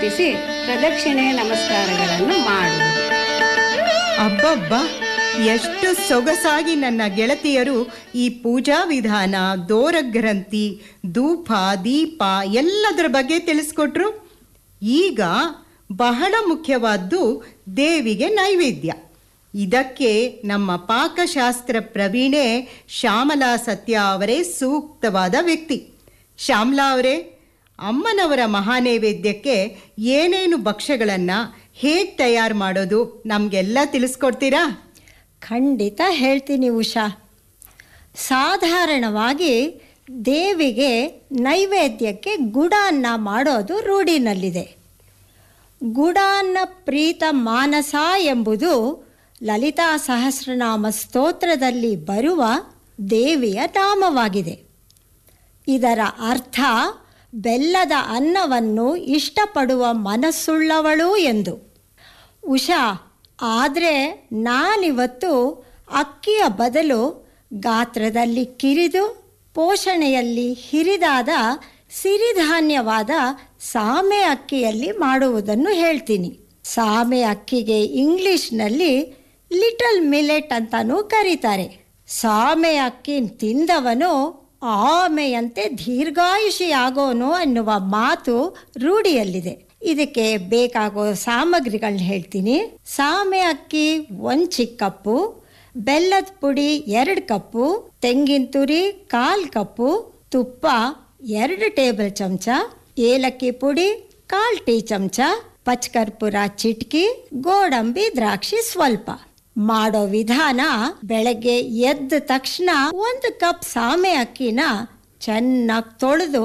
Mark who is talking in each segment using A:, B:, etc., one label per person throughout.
A: ಸಮರ್ಪಿಸಿ ಪ್ರದಕ್ಷಿಣೆ ನಮಸ್ಕಾರಗಳನ್ನು ಮಾಡುವುದು.
B: ಅಬ್ಬಬ್ಬಾ, ಎಷ್ಟು ಸೊಗಸಾಗಿ ನನ್ನ ಗೆಳತಿಯರು ಈ ಪೂಜಾ ವಿಧಾನ, ದೋರಗ್ರಂಥಿ, ಧೂಪ, ದೀಪ ಎಲ್ಲದರ ಬಗ್ಗೆ ತಿಳಿಸ್ಕೊಟ್ರು. ಈಗ ಬಹಳ ಮುಖ್ಯವಾದ್ದು ದೇವಿಗೆ ನೈವೇದ್ಯ. ಇದಕ್ಕೆ ನಮ್ಮ ಪಾಕಶಾಸ್ತ್ರ ಪ್ರವೀಣೆ ಶ್ಯಾಮಲಾ ಸತ್ಯ ಅವರೇ ಸೂಕ್ತವಾದ ವ್ಯಕ್ತಿ. ಶ್ಯಾಮಲಾ ಅವರೇ, ಅಮ್ಮನವರ ಮಹಾನೈವೇದ್ಯಕ್ಕೆ ಏನೇನು ಭಕ್ಷ್ಯಗಳನ್ನು ಹೇಗೆ ತಯಾರು ಮಾಡೋದು ನಮಗೆಲ್ಲ ತಿಳಿಸ್ಕೊಡ್ತೀರಾ?
C: ಖಂಡಿತ ಹೇಳ್ತೀನಿ ಉಷಾ. ಸಾಧಾರಣವಾಗಿ ದೇವಿಗೆ ನೈವೇದ್ಯಕ್ಕೆ ಗುಡಾನ್ನ ಮಾಡೋದು ರೂಢಿನಲ್ಲಿದೆ. ಗುಡಾನ್ನ ಪ್ರೀತ ಮಾನಸ ಎಂಬುದು ಲಲಿತಾ ಸಹಸ್ರನಾಮ ಸ್ತೋತ್ರದಲ್ಲಿ ಬರುವ ದೇವಿಯ ನಾಮವಾಗಿದೆ. ಇದರ ಅರ್ಥ ಬೆಲ್ಲದ ಅನ್ನವನ್ನು ಇಷ್ಟಪಡುವ ಮನಸ್ಸುಳ್ಳವಳು ಎಂದು. ಉಷಾ, ಆದರೆ ನಾನಿವತ್ತು ಅಕ್ಕಿಯ ಬದಲು ಗಾತ್ರದಲ್ಲಿ ಕಿರಿದು ಪೋಷಣೆಯಲ್ಲಿ ಹಿರಿದಾದ ಸಿರಿಧಾನ್ಯವಾದ ಸಾಮೆ ಅಕ್ಕಿಯಲ್ಲಿ ಮಾಡುವುದನ್ನು ಹೇಳ್ತೀನಿ. ಸಾಮೆ ಅಕ್ಕಿಗೆ ಇಂಗ್ಲಿಷ್ನಲ್ಲಿ ಲಿಟಲ್ ಮಿಲೆಟ್ ಅಂತಲೂ ಕರೀತಾರೆ. ಸಾಮೆ ಅಕ್ಕಿ ತಿಂದವನು ಆಮೆಯಂತೆ ದೀರ್ಘಾಯುಷಿಯಾಗೋನು ಅನ್ನುವ ಮಾತು ರೂಢಿಯಲ್ಲಿದೆ. ಇದಕ್ಕೆ ಬೇಕಾಗೋ ಸಾಮಗ್ರಿಗಳನ್ನ ಹೇಳ್ತೀನಿ. ಸಾಮೆ ಅಕ್ಕಿ 1 ಚಿಕ್ಕ ಕಪ್ಪು, ಬೆಲ್ಲದ ಪುಡಿ 2 ಕಪ್ಪು, ತೆಂಗಿನ ತುರಿ 1/4 ಕಪ್ಪು, ತುಪ್ಪ 2 ಟೇಬಲ್ ಚಮಚ, ಏಲಕ್ಕಿ ಪುಡಿ 1/4 ಟೀ ಚಮಚ, ಪಚ್ಕರ್ಪೂರ ಚಿಟ್ಕಿ, ಗೋಡಂಬಿ ದ್ರಾಕ್ಷಿ ಸ್ವಲ್ಪ. ಮಾಡೋ ವಿಧಾನ: ಬೆಳಗ್ಗೆ ಎದ್ದ ತಕ್ಷಣ 1 ಕಪ್ ಸಾಮೆ ಅಕ್ಕಿನ ಚೆನ್ನಾಗಿ ತೊಳೆದು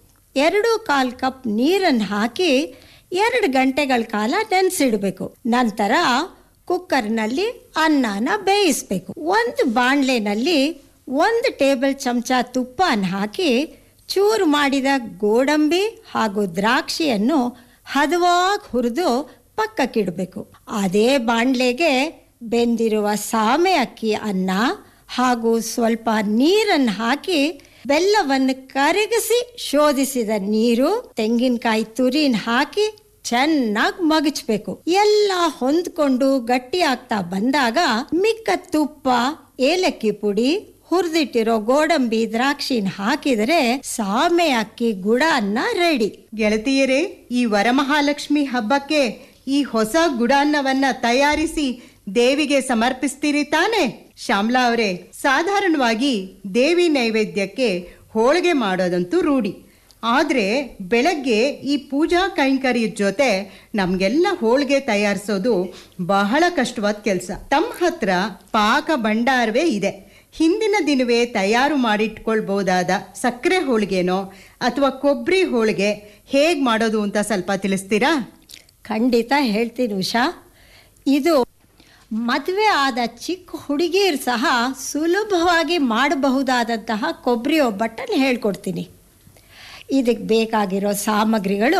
C: 2/4 ಕಪ್ ನೀರನ್ನು ಹಾಕಿ 2 ಗಂಟೆಗಳ ಕಾಲ ನೆನೆಸಿಡಬೇಕು. ನಂತರ ಕುಕ್ಕರ್ನಲ್ಲಿ ಅನ್ನನ ಬೇಯಿಸಬೇಕು. 1 ಬಾಣಲೆನಲ್ಲಿ 1 ಟೇಬಲ್ ಚಮಚ ತುಪ್ಪನ ಹಾಕಿ ಚೂರು ಮಾಡಿದ ಗೋಡಂಬಿ ಹಾಗೂ ದ್ರಾಕ್ಷಿಯನ್ನು ಹದವಾಗಿ ಹುರಿದು ಪಕ್ಕಕ್ಕಿಡಬೇಕು. ಅದೇ ಬಾಣಲೆಗೆ ಬೆಂದಿರುವ ಸಾಮೆ ಅಕ್ಕಿ ಅನ್ನ ಹಾಗೂ ಸ್ವಲ್ಪ ನೀರನ್ನು ಹಾಕಿ ಬೆಲ್ಲವನ್ನು ಕರಗಿಸಿ ಶೋಧಿಸಿದ ನೀರು, ತೆಂಗಿನಕಾಯಿ ತುರಿನ ಹಾಕಿ ಚೆನ್ನಾಗಿ ಮಗಚಬೇಕು. ಎಲ್ಲ ಹೊಂದ್ಕೊಂಡು ಗಟ್ಟಿ ಆಗ್ತಾ ಬಂದಾಗ ಮಿಕ್ಕ ತುಪ್ಪ, ಏಲಕ್ಕಿ ಪುಡಿ, ಹುರಿದಿಟ್ಟಿರೋ ಗೋಡಂಬಿ ದ್ರಾಕ್ಷಿನ ಹಾಕಿದರೆ ಸಾಮೆ ಅಕ್ಕಿ ಗುಡ ಅನ್ನ ರೆಡಿ.
B: ಗೆಳತಿಯರೇ, ಈ ವರಮಹಾಲಕ್ಷ್ಮಿ ಹಬ್ಬಕ್ಕೆ ಈ ಹೊಸ ಗುಡಾನ್ನವನ್ನ ತಯಾರಿಸಿ ದೇವಿಗೆ ಸಮರ್ಪಿಸ್ತೀರಿ ತಾನೆ? ಶ್ಯಾಮಲಾ ಅವರೇ, ಸಾಧಾರಣವಾಗಿ ದೇವಿ ನೈವೇದ್ಯಕ್ಕೆ ಹೋಳಿಗೆ ಮಾಡೋದಂತೂ ರೂಢಿ. ಆದರೆ ಬೆಳಗ್ಗೆ ಈ ಪೂಜಾ ಕೈಂಕರ್ಯದ ಜೊತೆ ನಮಗೆಲ್ಲ ಹೋಳಿಗೆ ತಯಾರಿಸೋದು ಬಹಳ ಕಷ್ಟವಾದ ಕೆಲಸ. ತಮ್ಮ ಹತ್ರ ಪಾಕ ಭಂಡಾರವೇ ಇದೆ. ಹಿಂದಿನ ದಿನವೇ ತಯಾರು ಮಾಡಿಟ್ಕೊಳ್ಬೋದಾದ ಸಕ್ಕರೆ ಹೋಳಿಗೆನೋ ಅಥವಾ ಕೊಬ್ಬರಿ ಹೋಳಿಗೆ ಹೇಗೆ ಮಾಡೋದು ಅಂತ ಸ್ವಲ್ಪ ತಿಳಿಸ್ತೀರಾ?
C: ಖಂಡಿತ ಹೇಳ್ತೀನಿ ಉಷಾ. ಇದು ಮದುವೆ ಆದ ಚಿಕ್ಕ ಹುಡುಗಿಯರು ಸಹ ಸುಲಭವಾಗಿ ಮಾಡಬಹುದಾದಂತಹ ಕೊಬ್ಬರಿ ಒಬ್ಬಟ್ಟನ್ನು ಹೇಳ್ಕೊಡ್ತೀನಿ. ಇದಕ್ಕೆ ಬೇಕಾಗಿರೋ ಸಾಮಗ್ರಿಗಳು: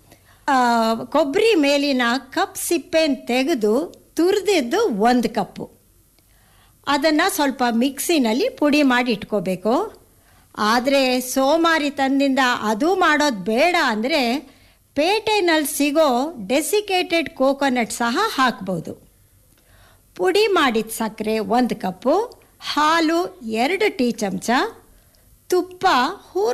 C: ಕೊಬ್ಬರಿ ಮೇಲಿನ ಕಪ್ ಸಿಪ್ಪೆನ ತೆಗೆದು ತುರಿದಿದ್ದು 1 ಕಪ್ಪು. ಅದನ್ನು ಸ್ವಲ್ಪ ಮಿಕ್ಸಿನಲ್ಲಿ ಪುಡಿ ಮಾಡಿ ಇಟ್ಕೋಬೇಕು. ಆದರೆ ಸೋಮಾರಿತನದಿಂದ ಅದು ಮಾಡೋದು ಬೇಡ ಅಂದರೆ ಪೇಟೆನಲ್ಲಿ ಸಿಗೋ ಡೆಸಿಕೇಟೆಡ್ ಕೋಕೋನಟ್ ಸಹ ಹಾಕ್ಬೋದು. ಪುಡಿ ಮಾಡಿದ ಸಕ್ಕರೆ 1 ಕಪ್ಪು, ಹಾಲು 2 ಟೀ ಚಮಚ, ತುಪ್ಪ